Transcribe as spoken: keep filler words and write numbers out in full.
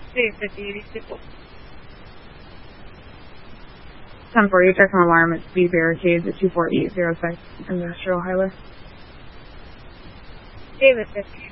Dave fifty eighty-six. ten forty, check from alarm at speed barricades at two four eight zero six Industrial Highway. David fifty.